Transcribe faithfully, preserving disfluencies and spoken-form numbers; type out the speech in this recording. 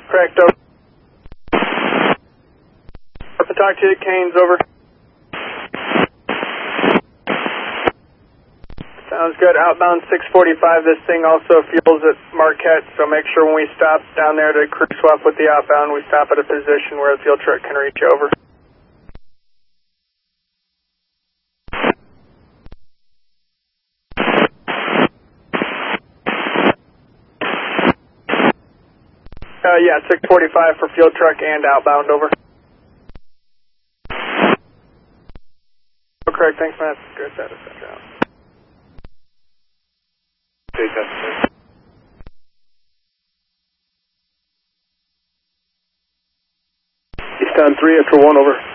Correct, over. Talk to you, Canes, over. Sounds good. Outbound six forty-five, this thing also fuels at Marquette, so make sure when we stop down there to crew swap with the outbound, we stop at a position where the fuel truck can reach over. Uh, yeah, six forty-five for fuel truck and outbound, over. Oh, correct, thanks, man. Good, that is that. Take that. Eastbound three, after one, over.